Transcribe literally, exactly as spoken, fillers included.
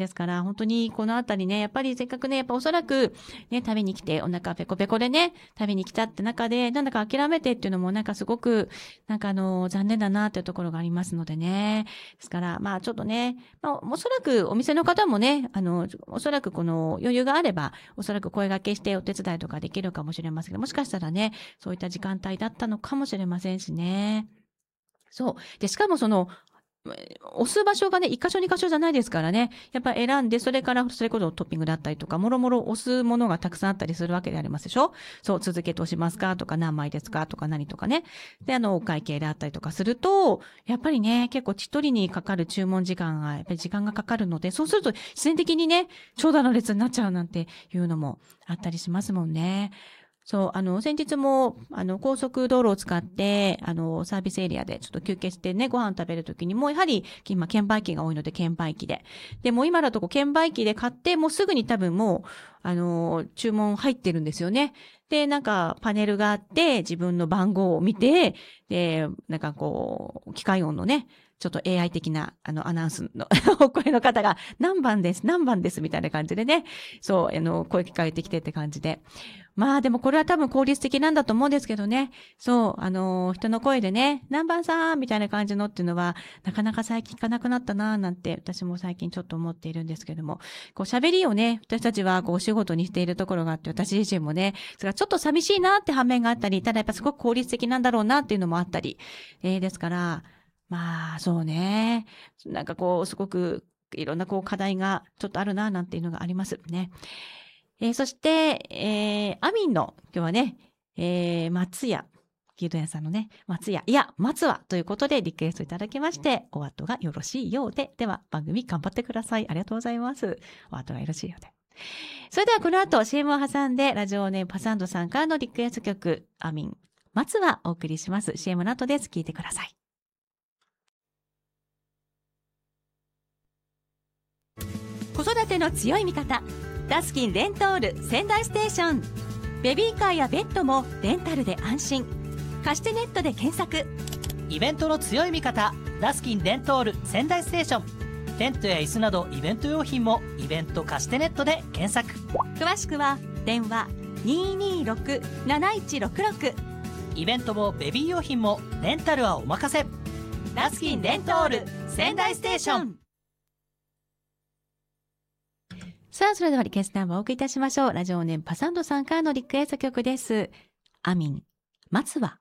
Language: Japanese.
ですから、本当にこのあたりね、やっぱりせっかくね、やっぱおそらくね、食べに来て、お腹ペコペコでね、食べに来たって中で、なんだか諦めてっていうのもなんかすごく、なんかあの、残念だなっていうところがありますのでね。ですから、まあちょっとね、まあおそらくお店の方もね、あの、おそらくこの余裕があれば、おそらく声掛けしてお手伝いとかできるかもしれませんけど、もしかしたらね、そういった時間帯だったのかもしれませんしね。そう。で、しかもその、押す場所がね、一箇所二箇所じゃないですからね。やっぱ選んで、それからそれこそトッピングだったりとか、もろもろ押すものがたくさんあったりするわけでありますでしょ。そう、続けて押しますかとか、何枚ですかとか何とかね。で、あの、お会計であったりとかすると、やっぱりね、結構一人にかかる注文時間が、やっぱり時間がかかるので、そうすると自然的にね、長蛇の列になっちゃうなんていうのもあったりしますもんね。そう、あの、先日も、あの、高速道路を使って、あの、サービスエリアでちょっと休憩してね、ご飯食べるときにも、やはり、今、券売機が多いので、券売機で。で、もう今だとこう、券売機で買って、もうすぐに多分もう、あの、注文入ってるんですよね。で、なんか、パネルがあって、自分の番号を見て、で、なんかこう、機械音のね、ちょっと エーアイ 的な、あの、アナウンスのお声の方が、何番です、何番です、みたいな感じでね、そう、あの、声聞かれてきてって感じで。まあでもこれは多分効率的なんだと思うんですけどね。そう、あの、人の声でね、何番さんみたいな感じのっていうのは、なかなか最近聞かなくなったなぁなんて、私も最近ちょっと思っているんですけども、こう喋りをね、私たちはこうお仕事にしているところがあって、私自身もね、それがちょっと寂しいなって反面があったり、ただやっぱすごく効率的なんだろうなっていうのもあったり、えー、ですから、まあ、そうね。なんかこう、すごく、いろんなこう課題がちょっとあるな、なんていうのがありますね。えー、そして、えー、アミンの、今日はね、えー、松屋、牛丼屋さんのね、松屋、いや、松はということでリクエストいただきまして、お後がよろしいようで、では番組頑張ってください。ありがとうございます。お後がよろしいようで。それではこの後 シーエム を挟んで、ラジオネームパサンドさんからのリクエスト曲、アミン、松はお送りします。シーエム の後です。聞いてください。子育ての強い味方、ダスキンレントール仙台ステーション。ベビーカーやベッドもレンタルで安心。貸してネットで検索。 イベントの強い味方、ダスキンレントール仙台ステーション。テントや椅子などイベント用品もイベント貸してネットで検索。 詳しくは電話 にーにーろく なないちろくろく。 イベントもベビー用品もレンタルはお任せ。ダスキンレントール仙台ステーション。 さあ、それではリクエストナンバーをお送りいたしましょう。ラジオネームパサンドさんからのリクエスト曲です。アミン、松は。